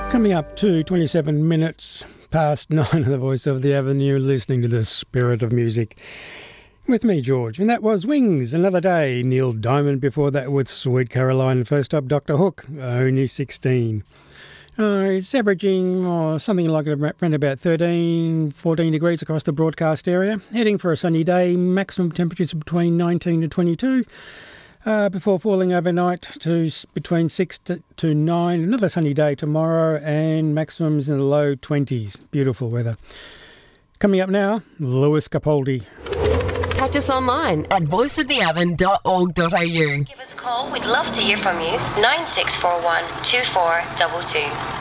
Coming up to 27 minutes past 9 of the Voice of the Avenue, listening to the Spirit of Music with me, George. And that was Wings, Another Day. Neil Diamond before that with Sweet Caroline. First up, Dr. Hook, Only 16. It's averaging something like around about 13, 14 degrees across the broadcast area. Heading for a sunny day, maximum temperatures between 19 to 22. Before falling overnight to between 6 to 9. Another sunny day tomorrow and maximums in the low 20s. Beautiful weather. Coming up now, Lewis Capaldi. Catch us online at voiceoftheavon.org.au. Give us a call. We'd love to hear from you. 9641 2422.